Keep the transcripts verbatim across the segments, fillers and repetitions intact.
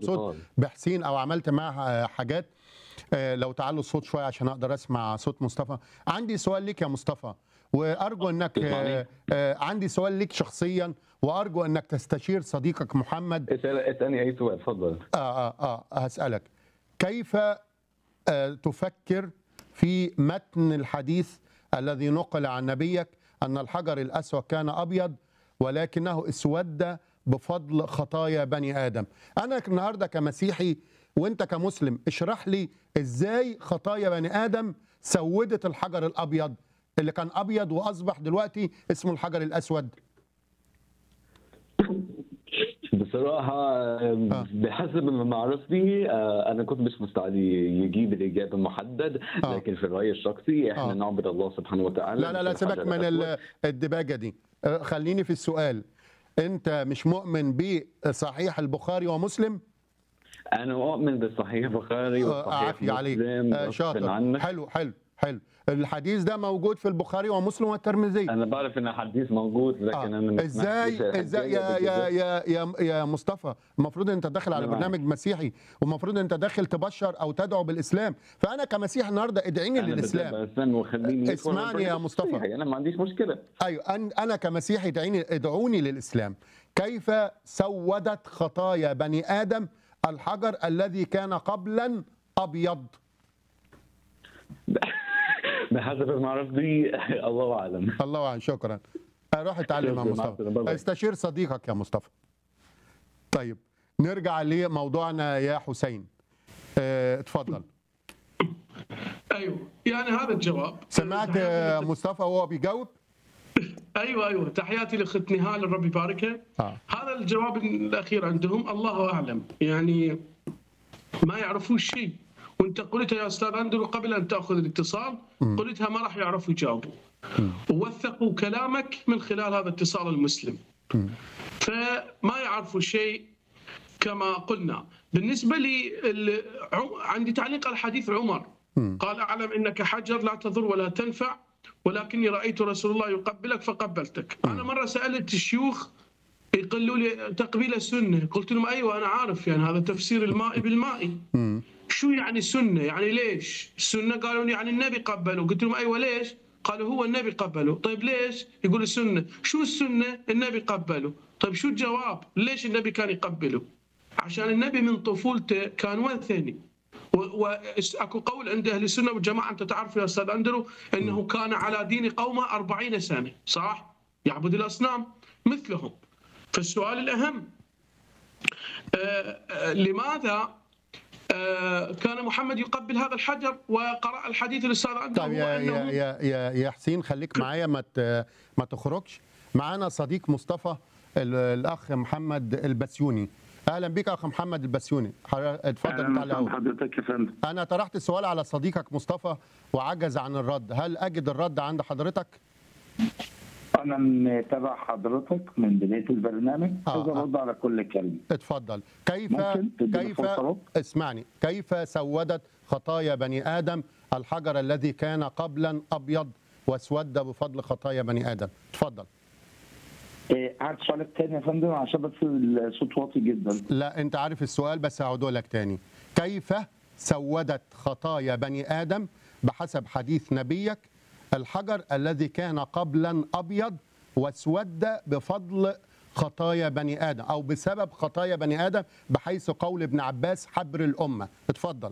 صوت بحسين او عملت معاها حاجات. لو تعلوا الصوت شويه عشان اقدر اسمع صوت مصطفى. عندي سؤال ليك يا مصطفى، وارجو انك عندي سؤال ليك شخصيا، وارجو انك تستشير صديقك محمد. اسالني اي سؤال، اتفضل. اه اه اه هسالك كيف آه تفكر في متن الحديث الذي نقل عن نبيك ان الحجر الاسود كان ابيض ولكنه اسود بفضل خطايا بني ادم. انا النهارده كمسيحي وانت كمسلم اشرح لي ازاي خطايا بني ادم سودت الحجر الابيض اللي كان ابيض واصبح دلوقتي اسمه الحجر الاسود. بصراحة آه. بحسب معرفتي أنا كنت مش مستعد يجيب الإجابة محدد، آه. لكن في الرأي الشخصي إحنا آه. نعبد الله سبحانه وتعالى. لا لا لا سيبك من الدباجة دي، خليني في السؤال. أنت مش مؤمن بصحيح البخاري ومسلم؟ أنا أؤمن بالصحيح البخاري وصحيح مسلم. آه شاطر. حلو حلو حلو. الحديث ده موجود في البخاري ومسلم والترمذي. انا بعرف ان الحديث موجود، لكن آه. انا ما ازاي ازاي يا يا يا يا يا مصطفى، المفروض انت داخل على برنامج مسيحي، ومفروض انت داخل تبشر او تدعو بالاسلام، فانا كمسيحي النهارده ادعيني للاسلام. اسمعني يا مصطفى، انا ما عنديش مشكله. ايوه انا كمسيحي ادعيني ادعوني للاسلام. كيف سودت خطايا بني ادم الحجر الذي كان قبلا ابيض؟ بحسب معرفتي الله اعلم. الله اعلم. شكرا. اروح اتعلم يا مصطفى، استشير صديقك يا مصطفى. طيب نرجع لموضوعنا يا حسين. اه اتفضل. ايوه يعني هذا الجواب. سمعت مصطفى وهو بيجاوب؟ ايوه ايوه تحياتي لاخت نهال الرب يباركها. آه. هذا الجواب الاخير عندهم الله اعلم، يعني ما يعرفون شيء. وانت قلتها يا استاذ اندرو قبل ان تاخذ الاتصال، قلتها ما راح يعرفوا يجاوبوا. ووثقوا كلامك من خلال هذا الاتصال المسلم. فما يعرفوا شيء كما قلنا. بالنسبه لي عندي تعليق على حديث عمر، قال اعلم انك حجر لا تضر ولا تنفع ولكني رايت رسول الله يقبلك فقبلتك. انا مره سالت الشيوخ يقولوا لي تقبيله سنه، قلت لهم ايوه انا عارف، يعني هذا تفسير الماء بالماء. شو يعني سنه؟ يعني ليش السنه؟ قالوا يعني النبي قبله. قلت لهم ايوه ليش؟ قالوا هو النبي قبله. طيب ليش يقول السنه؟ شو السنه؟ النبي قبله. طيب شو الجواب؟ ليش النبي كان يقبله؟ عشان النبي من طفولته كان وثني، واكو قول عند اهل السنه والجماعه انت تعرف يا استاذ اندرو انه كان على دين قومه أربعين سنه، صح؟ يعبد الاصنام مثلهم. فالسؤال الاهم آآ آآ لماذا كان محمد يقبل هذا الحجر وقرأ الحديث الاستاذ اندرو؟ طيب يا يا يا يا يا حسين خليك معايا، ما ما تخرجش. معانا صديق مصطفى الاخ محمد البسيوني. اهلا بك اخ محمد البسيوني، اتفضل تعالى. حضرتك يا فندم. انا طرحت السؤال على صديقك مصطفى وعجز عن الرد، هل اجد الرد عند حضرتك؟ انا متابع حضرتك من بدايه البرنامج، عايز آه ارد على كل كلمه. اتفضل. كيف كيف اسمعني كيف سودت خطايا بني ادم الحجر الذي كان قبلا ابيض واسود بفضل خطايا بني ادم؟ اتفضل. إيه عارف سؤالك تاني يا فندم عشان بس الصوت واطي جدا. لا انت عارف السؤال بس هعوده لك تاني. كيف سودت خطايا بني ادم بحسب حديث نبيك الحجر الذي كان قبلا ابيض واسود بفضل خطايا بني ادم او بسبب خطايا بني ادم، بحيث قول ابن عباس حبر الامه. اتفضل.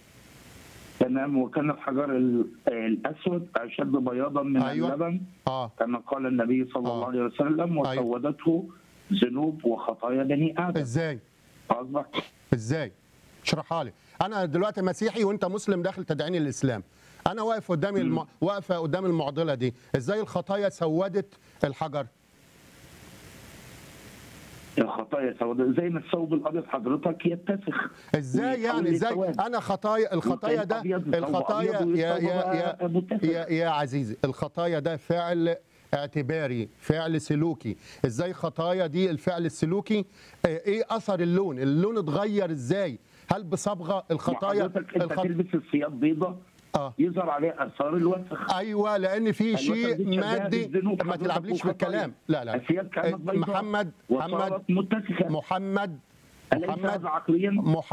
تمام. وكان الحجر الاسود اشد بياضا من أيوة. اللبن اه كما قال النبي صلى آه. الله عليه وسلم، وسودته ذنوب وخطايا بني ادم. ازاي؟ قصدك ازاي؟ اشرحها لي. انا دلوقتي مسيحي وانت مسلم داخل تدعيني للاسلام. انا واقف قدامي الم... واقفه قدام المعضله دي، ازاي الخطايا سودت الحجر؟ الخطايا سودت زي ما الثوب الابيض حضرتك يتسخ. ازاي يعني؟ ازاي انا خطايا الخطايا ده الخطايا يا يا يا, يا يا عزيزي الخطايا ده فعل اعتباري، فعل سلوكي. ازاي خطايا دي الفعل السلوكي؟ ايه اثر اللون؟ اللون اتغير ازاي؟ هل بصبغه الخطايا؟ انت تلبس الثياب بيضاء آه. يظهر عليه اثار الوسخ. ايوه لان في شيء مادي. ما تلعبليش بالكلام. لا لا محمد محمد محمد أليس محمد هذا عقليا؟ محمد